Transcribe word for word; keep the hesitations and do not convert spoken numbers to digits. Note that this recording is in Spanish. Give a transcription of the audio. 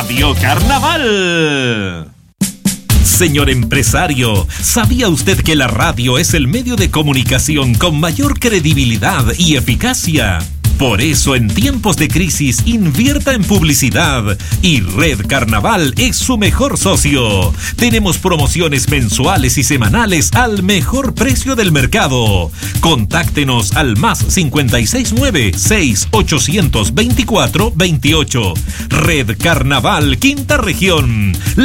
Radio Carnaval. Señor empresario, ¿sabía usted que la radio es el medio de comunicación con mayor credibilidad y eficacia? Por eso, en tiempos de crisis, invierta en publicidad y Red Carnaval es su mejor socio. Tenemos promociones mensuales y semanales al mejor precio del mercado. Contáctenos al más cinco seis nueve, seis ocho dos cuatro, dos ocho. Red Carnaval, Quinta Región.